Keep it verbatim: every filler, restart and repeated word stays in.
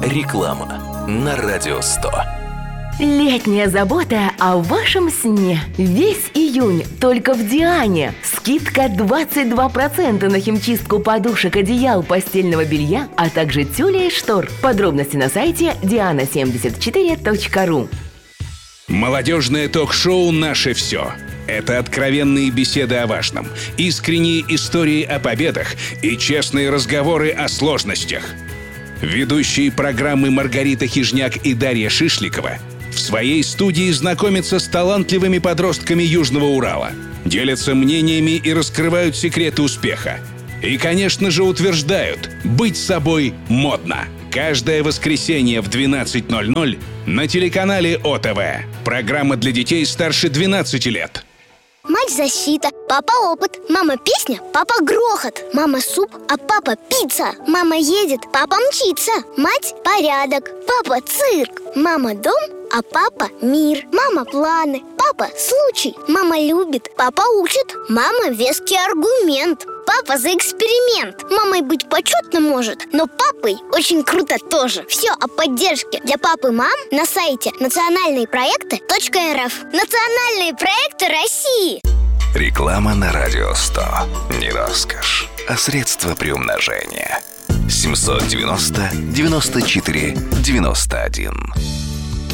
Реклама на Радио сто. Летняя забота о вашем сне. Весь июнь только в Диане. Скидка двадцать два процента на химчистку подушек, одеял, постельного белья, а также тюля и штор. Подробности на сайте диана семьдесят четыре точка ру. Молодежное ток-шоу «Наше все». Это откровенные беседы о важном, искренние истории о победах и честные разговоры о сложностях. Ведущие программы Маргарита Хижняк и Дарья Шишликова в своей студии знакомятся с талантливыми подростками Южного Урала, делятся мнениями и раскрывают секреты успеха. И, конечно же, утверждают: быть собой модно. Каждое воскресенье в двенадцать ноль ноль на телеканале О Тэ Вэ. Программа для детей старше двенадцати лет. Мать защита, папа опыт, мама песня, папа грохот, мама суп, а папа пицца, мама едет, папа мчится, мать порядок, папа цирк, мама дом, а папа мир, мама планы, папа случай, мама любит, папа учит, мама веский аргумент, папа за эксперимент. Мамой быть почетно может, но папой очень круто тоже. Все о поддержке для пап и мам на сайте национальные проекты точка эр эф. Национальные проекты России. Реклама на Радио сто. Не роскошь, а средство приумножения. семьсот девяносто девяносто четыре девяносто один.